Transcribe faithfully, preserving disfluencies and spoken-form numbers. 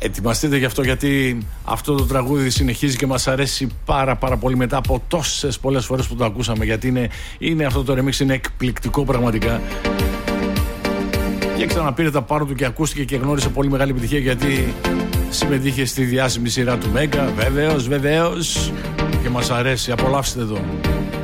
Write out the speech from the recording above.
Ετοιμαστείτε γι' αυτό, γιατί αυτό το τραγούδι συνεχίζει και μας αρέσει πάρα πάρα πολύ μετά από τόσες πολλές φορές που το ακούσαμε, γιατί είναι, είναι αυτό το remix είναι εκπληκτικό πραγματικά. Και ξαναπήρε τα πάνω του και ακούστηκε και γνώρισε πολύ μεγάλη επιτυχία, γιατί συμμετείχε στη διάσημη σειρά του Μέγκα. Βεβαίως, βεβαίως, και μας αρέσει. Απολαύστε εδώ.